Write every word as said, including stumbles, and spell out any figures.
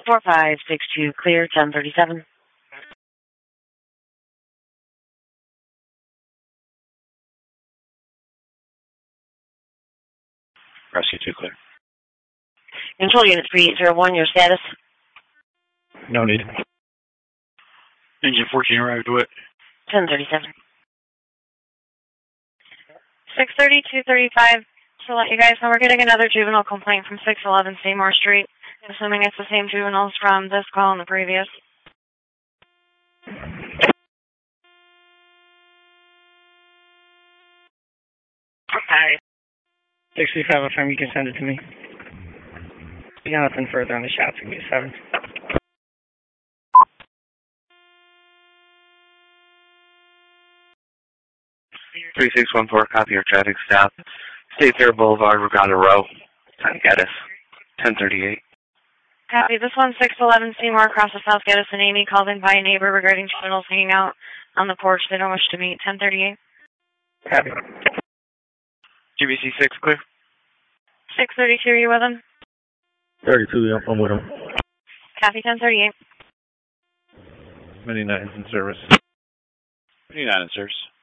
four five six two, clear, ten thirty-seven. Rescue two, clear. Control unit three eight zero one, your status? No need. Engine fourteen arrived with ten thirty-seven. six thirty, two thirty-five. To let you guys know, we're getting another juvenile complaint from six eleven Seymour Street. Assuming it's the same juveniles from this call and the previous. Hi. sixty-five F M, you can send it to me. We got nothing further on the shots, give me a seven. three six one four, copy your traffic stop. State Fair Boulevard, Regatta Row, South Geddes, ten thirty-eight. Copy. This one's six eleven Seymour across the South Geddes, and Amy called in by a neighbor regarding juveniles hanging out on the porch. They don't wish to meet. ten thirty-eight. Copy. G B C six, clear. six thirty-two, are you with him? thirty-two, yeah, I'm with him. Copy. ten thirty-eight. Many nines in service. Many nine in service.